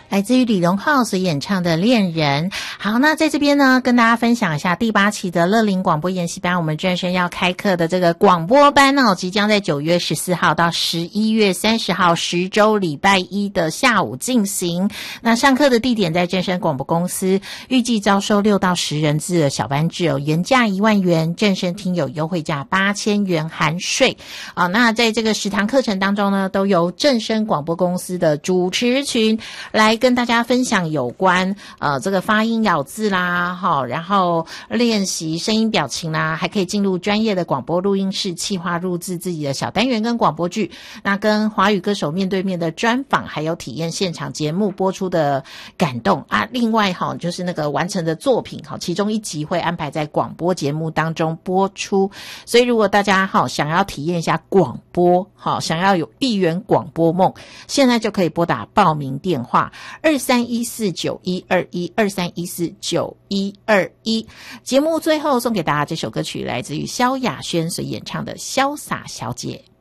来自于李荣浩所演唱的《恋人》。好，那在这边呢，跟大家分享一下第8期的乐龄广播研习班，我们正式要开课的这个广播班哦，即将在9月14号到11月30号10周礼拜一的下午进行。那上课的地点在正声广播公司，预计招收6到10人制的小班制哦，原价1万元，正声听友优惠价8000元含税啊。那在这个10堂课程当中呢，都由正声广播公司的主持群来跟大家分享有关这个发音咬字啦，然后练习声音表情啦，还可以进入专业的广播录音室企划录制自己的小单元跟广播剧，那跟华语歌手面对面的专访，还有体验现场节目播出的感动啊。另外就是那个完成的作品其中1集会安排在广播节目当中播出，所以如果大家想要体验一下广播，想要有1元广播梦，现在就可以拨打报名电话23149121 23149121。节目最后送给大家这首歌曲，来自于萧亚轩所演唱的《潇洒小姐》。